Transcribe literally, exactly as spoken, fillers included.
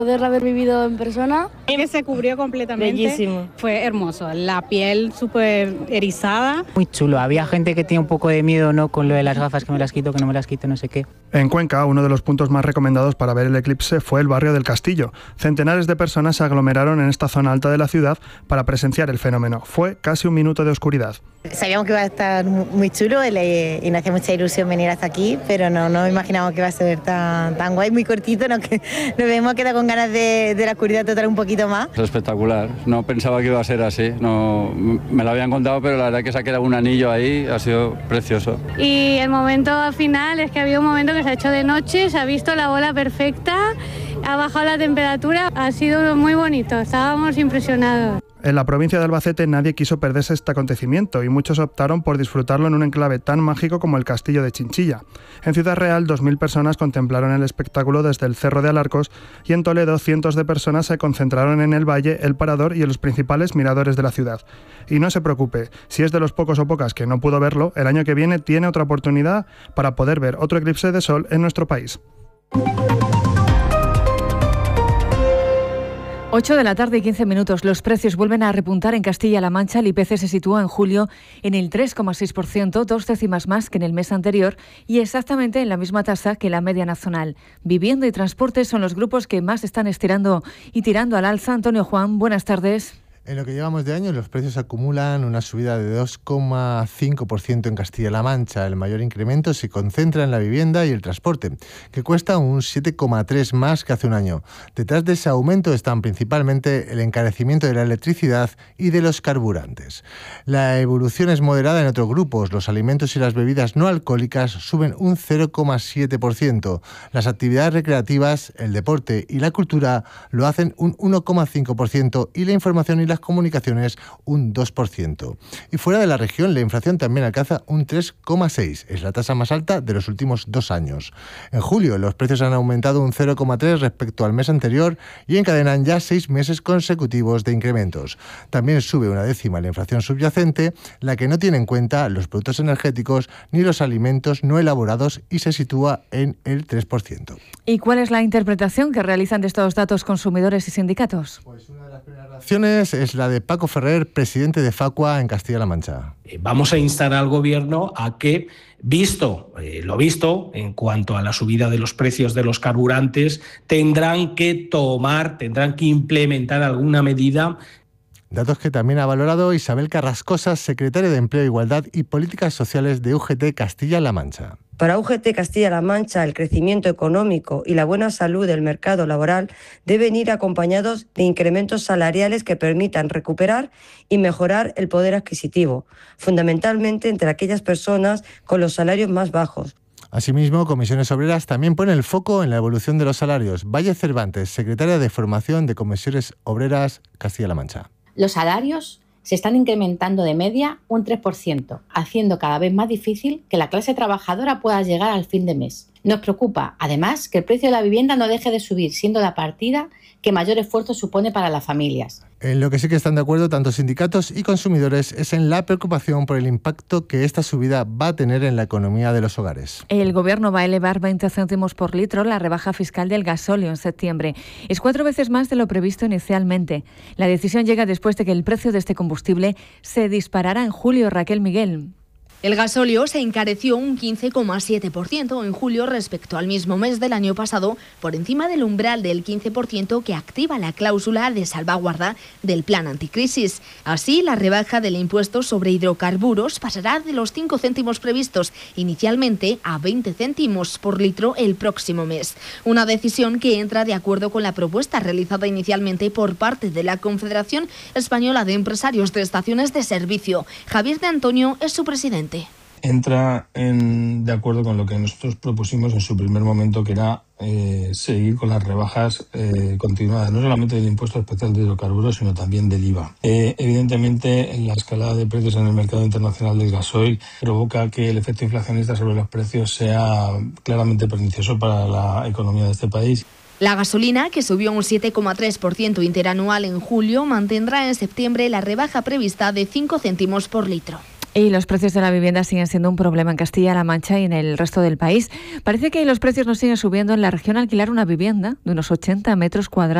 Poder haber vivido en persona. Que se cubrió completamente. Bellísimo. Fue hermoso, la piel súper erizada. Muy chulo, había gente que tiene un poco de miedo, ¿no?, con lo de las gafas, que me las quito, que no me las quito, no sé qué. En Cuenca, uno de los puntos más recomendados para ver el eclipse fue el barrio del Castillo. Centenares de personas se aglomeraron en esta zona alta de la ciudad para presenciar el fenómeno. Fue casi un minuto de oscuridad. Sabíamos que iba a estar muy chulo y nos hacía mucha ilusión venir hasta aquí, pero no nos imaginábamos que iba a ser tan, tan guay, muy cortito, ¿no? Que nos hemos quedado con ganas de, de la oscuridad total un poquito más. Es espectacular, no pensaba que iba a ser así, no, me lo habían contado, pero la verdad que se ha quedado un anillo ahí, ha sido precioso. Y el momento final es que ha habido un momento que se ha hecho de noche, se ha visto la bola perfecta, ha bajado la temperatura, ha sido muy bonito, estábamos impresionados. En la provincia de Albacete nadie quiso perderse este acontecimiento y muchos optaron por disfrutarlo en un enclave tan mágico como el Castillo de Chinchilla. En Ciudad Real, dos mil personas contemplaron el espectáculo desde el Cerro de Alarcos y en Toledo cientos de personas se concentraron en el Valle, el Parador y en los principales miradores de la ciudad. Y no se preocupe, si es de los pocos o pocas que no pudo verlo, el año que viene tiene otra oportunidad para poder ver otro eclipse de sol en nuestro país. ocho de la tarde y quince minutos. Los precios vuelven a repuntar en Castilla-La Mancha. El I P C se sitúa en julio en el tres coma seis por ciento, dos décimas más que en el mes anterior y exactamente en la misma tasa que la media nacional. Vivienda y transporte son los grupos que más están estirando y tirando al alza. Antonio Juan, buenas tardes. En lo que llevamos de año, los precios acumulan una subida de dos coma cinco por ciento en Castilla-La Mancha. El mayor incremento se concentra en la vivienda y el transporte, que cuesta un siete coma tres por ciento más que hace un año. Detrás de ese aumento están principalmente el encarecimiento de la electricidad y de los carburantes. La evolución es moderada en otros grupos. Los alimentos y las bebidas no alcohólicas suben un cero coma siete por ciento. Las actividades recreativas, el deporte y la cultura lo hacen un uno coma cinco por ciento y la información y las comunicaciones un dos por ciento. Y fuera de la región, la inflación también alcanza un tres coma seis por ciento. Es la tasa más alta de los últimos dos años. En julio, los precios han aumentado un cero coma tres por ciento respecto al mes anterior y encadenan ya seis meses consecutivos de incrementos. También sube una décima la inflación subyacente, la que no tiene en cuenta los productos energéticos ni los alimentos no elaborados y se sitúa en el tres por ciento. ¿Y cuál es la interpretación que realizan de estos datos consumidores y sindicatos? Pues una de las primeras reacciones es la de Paco Ferrer, presidente de Facua en Castilla-La Mancha. Vamos a instar al Gobierno a que, visto eh, lo visto en cuanto a la subida de los precios de los carburantes, tendrán que tomar, tendrán que implementar alguna medida. Datos que también ha valorado Isabel Carrascosa, secretaria de Empleo, Igualdad y Políticas Sociales de U G T Castilla-La Mancha. Para U G T Castilla-La Mancha, el crecimiento económico y la buena salud del mercado laboral deben ir acompañados de incrementos salariales que permitan recuperar y mejorar el poder adquisitivo, fundamentalmente entre aquellas personas con los salarios más bajos. Asimismo, Comisiones Obreras también pone el foco en la evolución de los salarios. Valle Cervantes, secretaria de Formación de Comisiones Obreras Castilla-La Mancha. Los salarios se están incrementando de media un tres por ciento, haciendo cada vez más difícil que la clase trabajadora pueda llegar al fin de mes. Nos preocupa, además, que el precio de la vivienda no deje de subir, siendo la partida que mayor esfuerzo supone para las familias. En lo que sí que están de acuerdo tanto sindicatos y consumidores es en la preocupación por el impacto que esta subida va a tener en la economía de los hogares. El Gobierno va a elevar veinte céntimos por litro la rebaja fiscal del gasóleo en septiembre. Es cuatro veces más de lo previsto inicialmente. La decisión llega después de que el precio de este combustible se disparara en julio. Raquel Miguel. El gasóleo se encareció un quince coma siete por ciento en julio respecto al mismo mes del año pasado, por encima del umbral del quince por ciento que activa la cláusula de salvaguarda del plan anticrisis. Así, la rebaja del impuesto sobre hidrocarburos pasará de los cinco céntimos previstos inicialmente a veinte céntimos por litro el próximo mes. Una decisión que entra de acuerdo con la propuesta realizada inicialmente por parte de la Confederación Española de Empresarios de Estaciones de Servicio. Javier de Antonio es su presidente. Entra en, de acuerdo con lo que nosotros propusimos en su primer momento, que era eh, seguir con las rebajas eh, continuadas, no solamente del impuesto especial de hidrocarburos, sino también del I V A. Eh, evidentemente, la escalada de precios en el mercado internacional del gasoil provoca que el efecto inflacionista sobre los precios sea claramente pernicioso para la economía de este país. La gasolina, que subió un siete coma tres por ciento interanual en julio, mantendrá en septiembre la rebaja prevista de cinco céntimos por litro. Y los precios de la vivienda siguen siendo un problema en Castilla-La Mancha y en el resto del país. Parece que los precios no siguen subiendo. En la región alquilar una vivienda de unos ochenta metros cuadrados